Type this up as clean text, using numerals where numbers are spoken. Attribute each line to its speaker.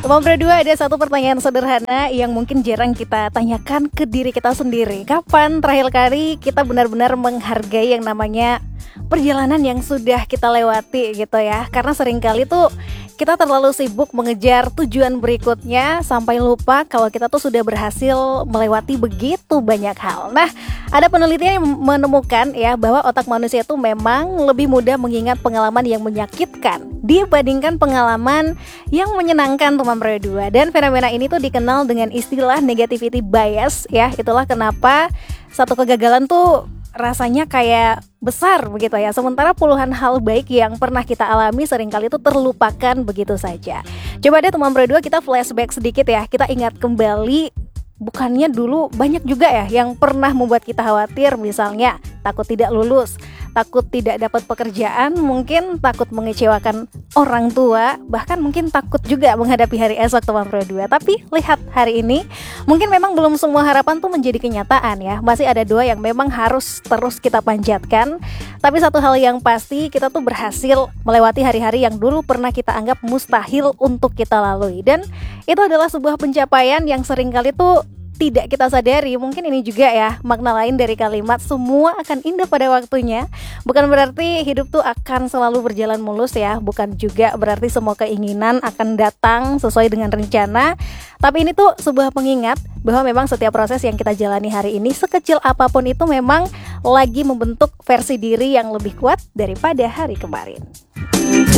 Speaker 1: Teman berdua, ada satu pertanyaan sederhana yang mungkin jarang kita tanyakan ke diri kita sendiri. Kapan terakhir kali kita benar-benar menghargai yang namanya perjalanan yang sudah kita lewati gitu ya. Karena seringkali tuh kita terlalu sibuk mengejar tujuan berikutnya sampai lupa kalau kita tuh sudah berhasil melewati begitu banyak hal. Nah, ada penelitian yang menemukan ya bahwa otak manusia itu memang lebih mudah mengingat pengalaman yang menyakitkan dibandingkan pengalaman yang menyenangkan, teman berdua. Dan fenomena ini tuh dikenal dengan istilah negativity bias ya. Itulah kenapa satu kegagalan tuh rasanya kayak besar begitu ya. Sementara puluhan hal baik yang pernah kita alami seringkali itu terlupakan begitu saja. Coba deh teman berdua, kita flashback sedikit ya. Kita ingat kembali, bukannya dulu banyak juga ya yang pernah membuat kita khawatir, misalnya takut tidak lulus, takut tidak dapat pekerjaan, mungkin takut mengecewakan orang tua, bahkan mungkin takut juga menghadapi hari esok, teman berdua. Tapi lihat hari ini, mungkin memang belum semua harapan tuh menjadi kenyataan ya. Masih ada doa yang memang harus terus kita panjatkan. Tapi satu hal yang pasti, kita tuh berhasil melewati hari-hari yang dulu pernah kita anggap mustahil untuk kita lalui. Dan itu adalah sebuah pencapaian yang seringkali tuh tidak kita sadari. Mungkin ini juga ya makna lain dari kalimat semua akan indah pada waktunya. Bukan berarti hidup tuh akan selalu berjalan mulus ya. Bukan juga berarti semua keinginan akan datang sesuai dengan rencana. Tapi ini tuh sebuah pengingat bahwa memang setiap proses yang kita jalani hari ini, sekecil apapun itu, memang lagi membentuk versi diri yang lebih kuat daripada hari kemarin.